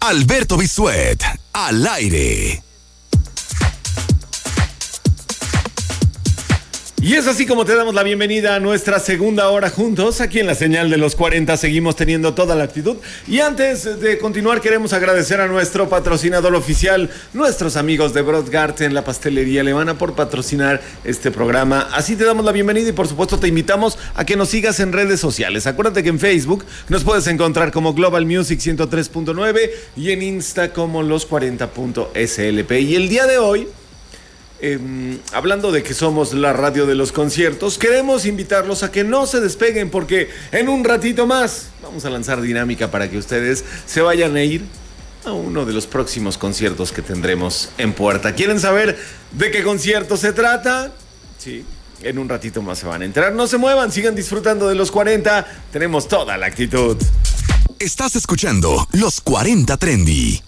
Alberto Bisuet, al aire. Y es así como te damos la bienvenida a nuestra segunda hora juntos. Aquí en la señal de los 40 seguimos teniendo toda la actitud. Y antes de continuar queremos agradecer a nuestro patrocinador oficial, nuestros amigos de Brodgarten, la pastelería alemana, por patrocinar este programa. Así te damos la bienvenida y por supuesto te invitamos a que nos sigas en redes sociales. Acuérdate que en Facebook nos puedes encontrar como Global Music 103.9 y en Insta como los40.slp. Y el día de hoy, hablando de que somos la radio de los conciertos, queremos invitarlos a que no se despeguen porque en un ratito más vamos a lanzar dinámica para que ustedes se vayan a ir a uno de los próximos conciertos que tendremos en puerta. ¿Quieren saber de qué concierto se trata? Sí, en un ratito más se van a enterar. No se muevan, sigan disfrutando de los 40. Tenemos toda la actitud. Estás escuchando Los 40 Trendy.